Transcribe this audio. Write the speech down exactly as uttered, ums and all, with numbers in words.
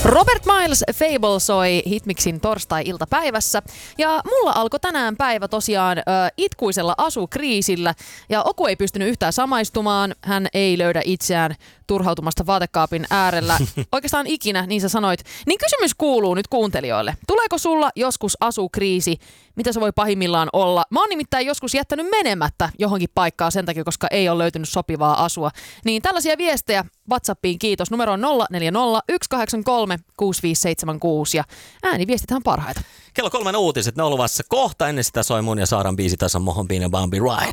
Robert Miles Fable soi Hitmixin torstai-iltapäivässä ja mulla alkoi tänään päivä tosiaan ö, itkuisella asukriisillä ja Oku ei pystynyt yhtään samaistumaan, hän ei löydä itseään turhautumasta vaatekaapin äärellä oikeastaan ikinä, niin sä sanoit. Niin kysymys kuuluu nyt kuuntelijoille. Tuleeko sulla joskus asukriisi? Mitä se voi pahimmillaan olla? Mä oon nimittäin joskus jättänyt menemättä johonkin paikkaan sen takia, koska ei ole löytynyt sopivaa asua. Niin tällaisia viestejä WhatsAppiin kiitos. Numero on nolla neljä nolla yksi kahdeksan kolme kuusi viisi seitsemän kuusi ja ääniviestithän parhaita. Kello kolmen uutiset, ne on luvassa kohta. Ennen sitä soi mun ja Saaran biisi tasan Mohon Bean ja Bambi Ride.